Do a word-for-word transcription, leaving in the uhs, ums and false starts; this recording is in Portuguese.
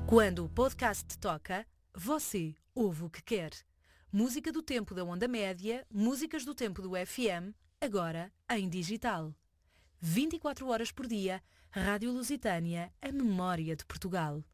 Quando o podcast toca, você ouve o que quer. Música do tempo da onda média, músicas do tempo do F M, agora em digital. vinte e quatro horas por dia, Rádio Lusitânia, a memória de Portugal.